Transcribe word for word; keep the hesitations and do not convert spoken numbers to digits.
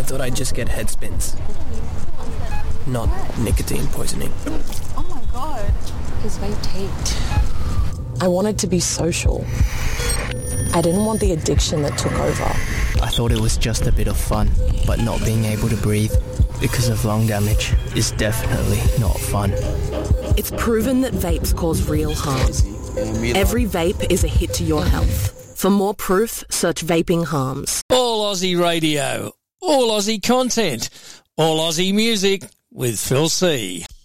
thought I'd just get head spins. Not nicotine poisoning. Oh my god. His vape taped. I wanted to be social. I didn't want the addiction that took over. I thought it was just a bit of fun, but not being able to breathe because of lung damage is definitely not fun. It's proven that vapes cause real harm. Every vape is a hit to your health. For more proof, search vaping harms. All Aussie radio, all Aussie content, all Aussie music with Phil C.